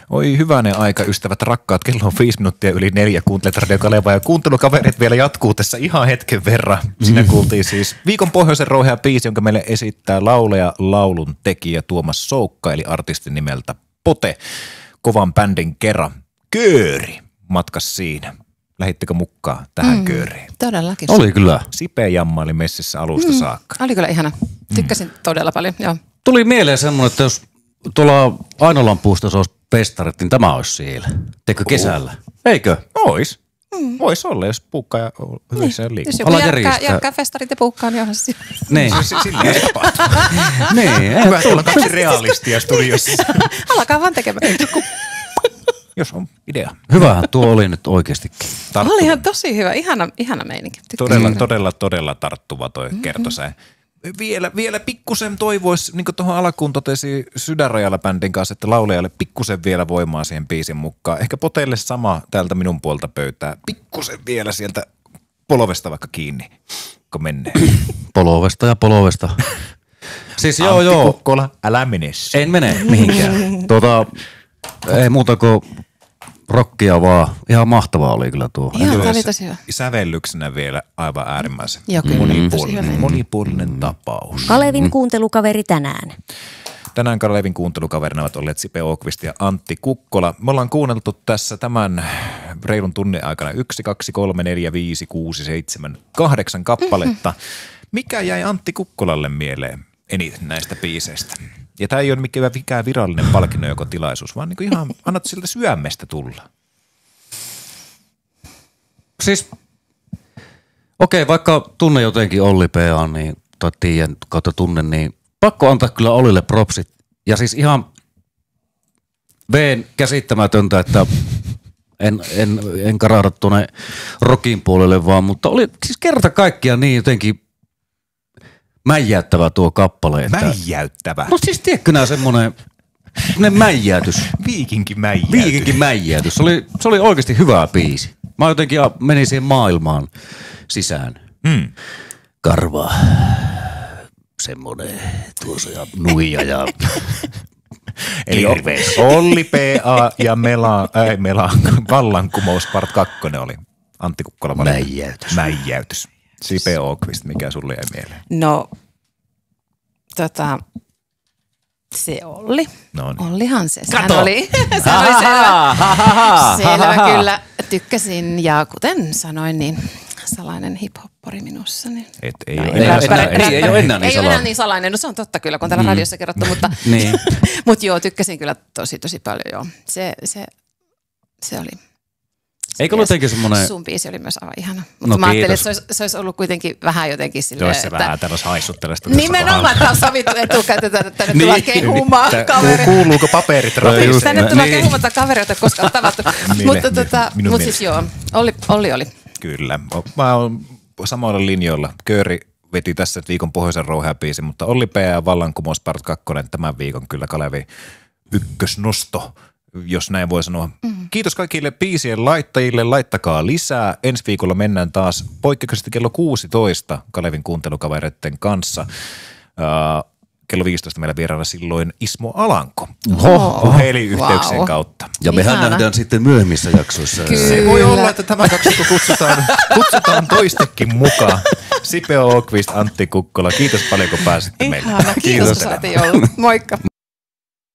Oi hyvänen aika, ystävät rakkaat. Kello on 5 minuuttia yli 4. Kuuntelet Radio Kalevaa ja kuuntelukaverit vielä jatkuu tässä ihan hetken verran. Siinä kuultiin siis viikon pohjoisen rouhea biisi, jonka meille esittää laulaja, laulun tekijä Tuomas Soukka, eli artistin nimeltä Pote. Kovan bändin kera. Kööri matkas siinä. Lähittekö mukaan tähän kööriin? Todellakin. Oli kyllä. Sipe jammaili messissä alusta saakka. Oli kyllä ihana. Tykkäsin todella paljon, joo. Tuli mieleen semmoinen, että jos tuolla Ainolan puistossa olisi festarit, niin tämä olisi siellä. Teikö kesällä? Eikö? Ois. Voisi olla, jos puukka ja hyvissä Jos liikkuu. joku Ala järjestää. järkkää festarit ja puukkaan, niin onhan se Niin. Silleen se tapahtuu. Niin. Hyvä, että on 2 realistia studiossa. Alkaa vaan tekemään. Jos on idea. Hyvähän tuo oli nyt oikeastikin. Oli ihan tosi hyvä, ihana meininki. Tykkäsin. Todella tarttuva toi kertosä. Vielä pikkusen toivoisi, niin kuin tuohon alkuun totesi Sydänrajalla bändin kanssa, että laulajalle pikkusen vielä voimaa siihen biisin mukaan. Ehkä Potelle sama täältä minun puolta pöytää. Pikkusen vielä sieltä polovesta vaikka kiinni, kun menee. Polovesta. Siis Antti joo. Kukkola, älä mene. En mene mihinkään. Ei muuta kuin rockia vaan. Ihan mahtavaa oli kyllä tuo. Joo, tämä oli tosi hyvä. Sävellyksenä vielä aivan äärimmäisen Joo, kyllä. monipuolinen tapaus. Kalevin kuuntelukaveri tänään. Tänään Kalevin kuuntelukaverina ovat olleet Sipe Åqvist ja Antti Kukkola. Me ollaan kuunneltu tässä tämän reilun tunnin aikana 1, 2, 3, 4, 5, 6, 7, 8 kappaletta. Mikä jäi Antti Kukkolalle mieleen eniten näistä biiseistä? Ja tämä ei ole mikään virallinen palkinnonjakotilaisuus, vaan niin ihan annat siltä syömestä tulla. Siis, vaikka tunne jotenkin Olli P.A. niin, tai tiedän kautta tunne, niin pakko antaa kyllä Ollille propsit. Ja siis ihan käsittämätöntä, että en karahda tuonne rockin puolelle vaan, mutta oli siis kerta kaikkiaan niin jotenkin mäijäyttävä tuo kappale. Että, Mäijäyttävä. no siis tiedätkö nää semmonen mäijäytys. Viikinkin mäijäytys. Se oli oikeasti hyvä biisi. Mä jotenkin menin siihen maailmaan sisään. Karva, semmonen tuossa ja nuija ja eli Olli P.A. ja Vallankumous part 2 oli Antti Kukkola valinta. Mäijäytys. Sipe Åqvist, mikä sulle jäi mieleen? No, se Olli. No niin. Ollihan se. Sehän oli selvä kyllä. Tykkäsin ja kuten sanoin, niin salainen hip-hoppari minussa. Niin. Ei ole enää niin salainen. No se on totta kyllä, kun on täällä radiossa kerrottu, mutta, mutta joo, tykkäsin kyllä tosi paljon joo. Se oli. Eikö ole jotenkin semmoinen... Sun biisi oli myös aivan ihana. Mutta mä ajattelin, että se olisi ollut kuitenkin vähän jotenkin silleen, että... Se vähän tällaista haissuttelesta. Nimenomaan, että on sovittu etukäteen, että tänne tullaan kehumaan kavereita. Kuuluuko paperit rapiin? Tänne tullaan kehumaan kavereita, koska on tavattu. Mutta siis joo, oli. Kyllä. Mä oon samoilla linjoilla. Kööri veti tässä viikon pohjoisen rouhea biisi, mutta Olli P. ja Vallankumous part 2 tämän viikon kyllä Kalevi ykkösnosto, jos näin voi sanoa. Kiitos kaikille biisien laittajille, laittakaa lisää. Ensi viikolla mennään taas poikkeuksellisesti kello 16 Kalevin kuuntelukavereiden kanssa. Kello 15 meillä vieraana silloin Ismo Alanko. Puhelinyhteyksien kautta. Ja mehän nähdään sitten myöhemmissä jaksoissa. Kyllä. Se voi olla, että tämä kaksikko kutsutaan toistekin mukaan. Sipe Åqvist, Antti Kukkola. Kiitos paljon, kun pääsitte meille. Kiitos, kun saatiin olla. Moikka.